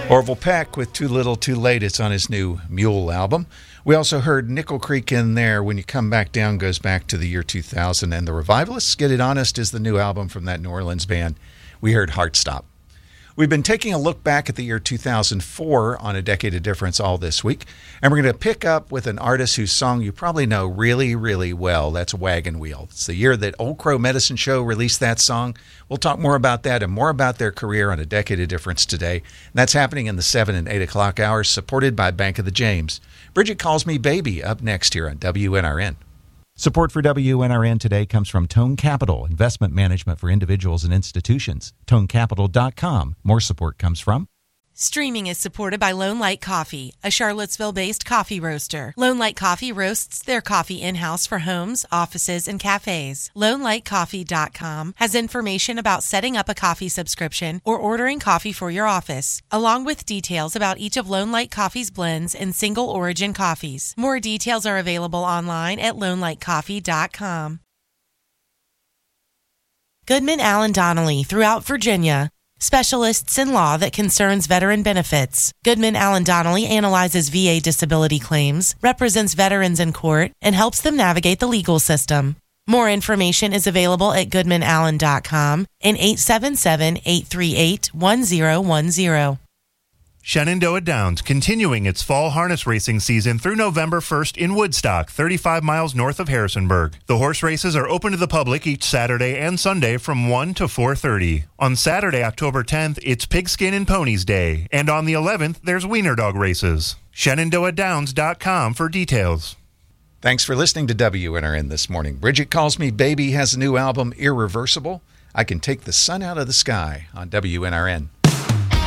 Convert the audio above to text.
Orville Peck with Too Little Too Late. It's on his new Mule album. We also heard Nickel Creek in there. When You Come Back Down goes back to the year 2000. And The Revivalists, Get It Honest, is the new album from that New Orleans band. We heard Heartstop. We've been taking a look back at the year 2004 on A Decade of Difference all this week, and we're going to pick up with an artist whose song you probably know really, really well. That's Wagon Wheel. It's the year that Old Crow Medicine Show released that song. We'll talk more about that and more about their career on A Decade of Difference today. And that's happening in the 7 and 8 o'clock hours, supported by Bank of the James. Bridget Calls Me Baby up next here on WNRN. Support for WNRN today comes from Tone Capital, investment management for individuals and institutions. ToneCapital.com. More support comes from Streaming is supported by Lone Light Coffee, a Charlottesville-based coffee roaster. Lone Light Coffee roasts their coffee in-house for homes, offices, and cafes. LoneLightCoffee.com has information about setting up a coffee subscription or ordering coffee for your office, along with details about each of Lone Light Coffee's blends and single origin coffees. More details are available online at LoneLightCoffee.com. Goodman Allen Donnelly throughout Virginia. Specialists in law that concerns veteran benefits. Goodman Allen Donnelly analyzes VA disability claims, represents veterans in court, and helps them navigate the legal system. More information is available at goodmanallen.com and 877-838-1010. Shenandoah Downs continuing its fall harness racing season through November 1st in Woodstock, 35 miles north of Harrisonburg. The horse races are open to the public each Saturday and Sunday from 1 to 4:30. On Saturday, October 10th, it's Pigskin and Ponies Day, and on the 11th, there's Wiener Dog races. ShenandoahDowns.com for details. Thanks for listening to WNRN this morning. Bridget Calls Me Baby has a new album, Irreversible. I Can Take the Sun Out of the Sky on WNRN.